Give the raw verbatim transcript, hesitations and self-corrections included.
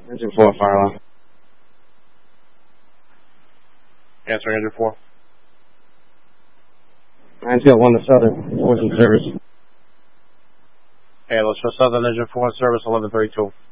Engine four, fire alarm. Answering engine four. nine zero one to Southern, four's in service. Hey, let's show Southern engine four in service, eleven thirty-two.